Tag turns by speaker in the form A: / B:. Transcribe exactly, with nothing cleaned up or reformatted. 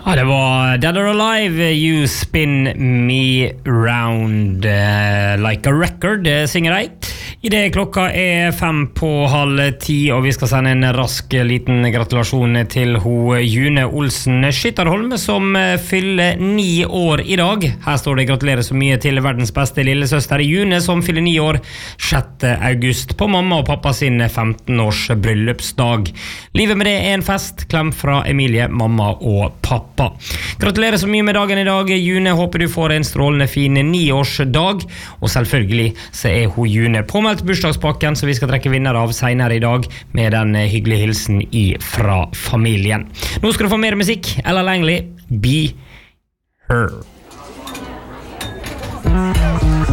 A: Ja, det var Dead or Alive, You Spin Me Round uh, Like a Record, synger jeg. I det klokka er fem på halv ti, og vi skal sende en rask liten gratulasjon til ho June Olsen Skytterholm, som fyller ni år i dag. Her står det gratulerer så mye til verdens beste lillesøster June, som fyller ni år sjette august på mamma og pappa sin femten års bryllupsdag. Livet med det er en fest. Klem fra Emilie, mamma og pappa. Gratulerer så mye med dagen i dag, June. Håper du får en strålende fin niårsdag, og selvfølgelig så er ho June påmeldt bursdagspakken, så vi skal trekke vinner av senere i dag med den hyggelige hilsen i fra familien. Nå skal du få mer musikk. Ella Langley, Be Her.